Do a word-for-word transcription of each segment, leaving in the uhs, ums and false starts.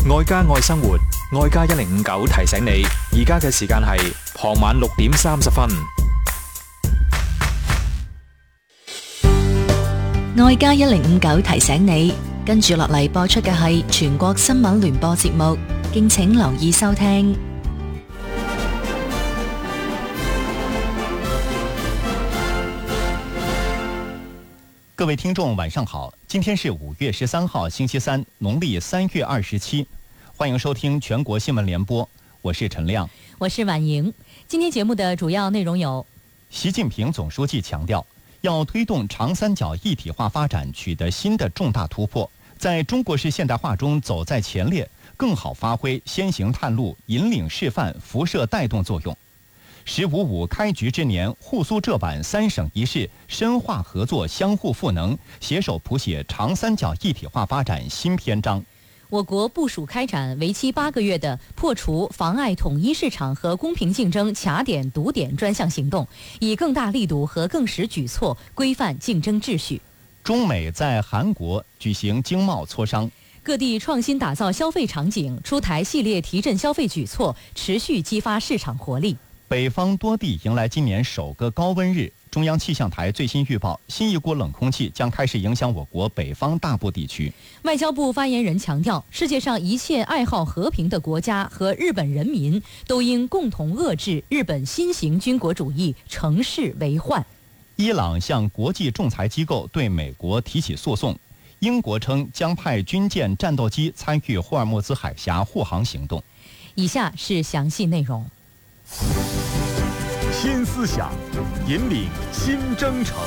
愛家愛生活，愛家一零五九提醒你，而家嘅時間係傍晚六點三十分。 愛家一零五九提醒你，跟住落嚟播出嘅係全國新聞聯播節目，敬請留意收聽。 各位聽眾晚上好，今天是五月十三號星期三，農曆三月二十七，歡迎收聽全國新聞聯播，我是陳亮， 我是婉瑩。今天節目的主要內容有： 習近平總書記強調，要推動長三角一體化發展取得新的重大突破，在中國式現代化中走在前列，更好發揮先行探路、引領示範、輻射帶動作用。十五五開局之年，滬蘇浙版三省一市深化合作，相互賦能，攜手譜寫長三角一體化發展新篇章。 我國部署開展為期八個月的破除妨礙統一市場和公平競爭卡點堵點專項行動，以更大力度和更實舉措規範競爭秩序。 中美在韓國舉行經貿磋商， 各地創新打造消費場景，出台系列提振消費舉措，持續激發市場活力。 北方多地迎來今年首個高溫日，中央氣象台最新預報，新一股冷空氣將開始影響我國北方大部地區。 外交部發言人強調，世界上一切愛好和平的國家和日本人民都應共同遏制日本新型軍國主義，乘勢為患。 伊朗向國際仲裁機構對美國提起訴訟，英國稱將派軍艦戰鬥機參與霍爾木茲海峽護航行動。 以下是詳細內容。 新思想，引領新征程。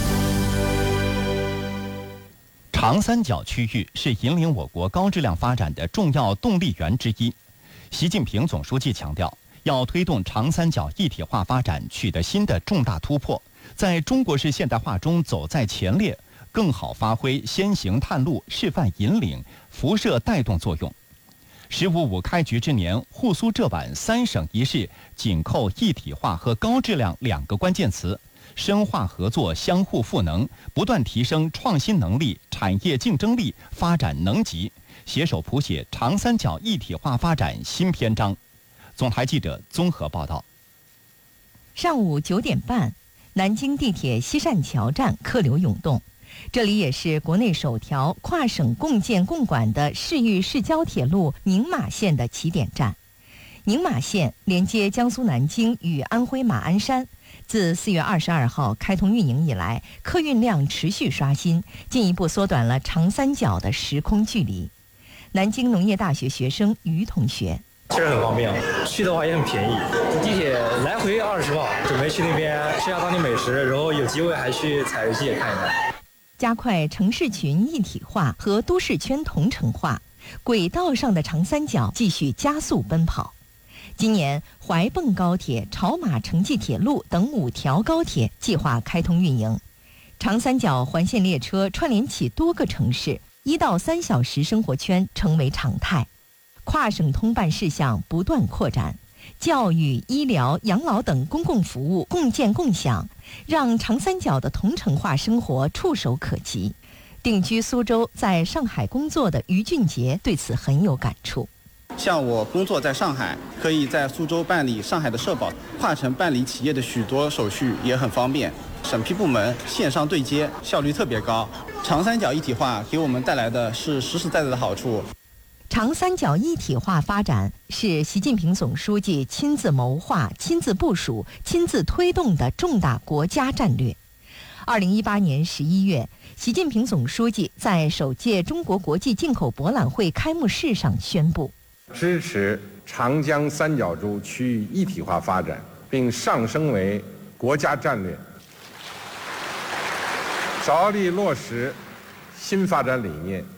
長三角區域是引領我國高質量發展的重要動力源之一。習近平總書記強調，要推動長三角一體化發展取得新的重大突破，在中國式現代化中走在前列，更好發揮先行探路、示範引領、輻射帶動作用。十五五開局之年，滬蘇浙版三省一市緊扣一體化和高質量兩個關鍵詞，深化合作，相互賦能，不斷提升創新能力、產業競爭力、發展能級，攜手譜寫長三角一體化發展新篇章。總台記者綜合報道。 上午九點半，南京地鐵西善橋站客流湧動。這裡也是國內首條跨省共建共管的市域市郊鐵路寧馬線的起點站。寧馬線連接江蘇南京與安徽馬鞍山，自四月二十二號開通運營以來，客運量持續刷新，進一步縮短了長三角的時空距離。南京農業大學學生於同學： 其實很方便，去的話也很便宜，地鐵來回二十磅，準備去那邊吃下當地美食，然後有機會還去採油機也看一看。 加快城市群一體化和都市圈同城化，軌道上的長三角繼續加速奔跑。今年懷蚌高鐵、潮馬城際鐵路等五條高鐵計劃開通運營，長三角環線列車串聯起多個城市，一到三小時生活圈成為常態。跨省通辦事項不斷擴展，教育、醫療、養老等公共服務共建共享，讓長三角的同城化生活觸手可及。定居蘇州、在上海工作的於俊傑對此很有感觸。 像我工作在上海，可以在蘇州辦理上海的社保，跨城辦理企業的許多手續也很方便。審批部門線上對接，效率特別高。長三角一體化給我們帶來的是實實在在的好處。 長三角一體化發展是習近平總書記親自謀劃、親自部署、親自推動的重大國家戰略。二零一八年十一月，習近平總書記在首屆中國國際進口博覽會開幕式上宣布， 支持長江三角洲區域一體化發展，並上升為國家戰略，着力落實新發展理念，